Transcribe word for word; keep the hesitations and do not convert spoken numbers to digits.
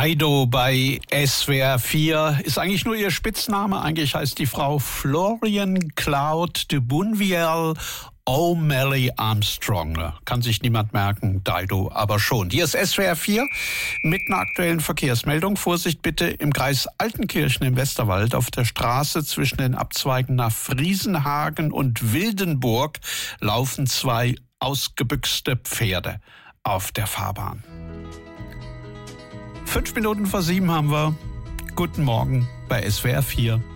Dido bei S W R vier ist eigentlich nur ihr Spitzname. Eigentlich heißt die Frau Florian Claude de Bunviel O'Malley Armstrong. Kann sich niemand merken, Dido aber schon. Hier ist S W R vier mit einer aktuellen Verkehrsmeldung. Vorsicht bitte im Kreis Altenkirchen im Westerwald auf der Straße zwischen den Abzweigen nach Friesenhagen und Wildenburg laufen zwei ausgebüxte Pferde auf der Fahrbahn. Fünf Minuten vor sieben haben wir. Guten Morgen bei S W R vier.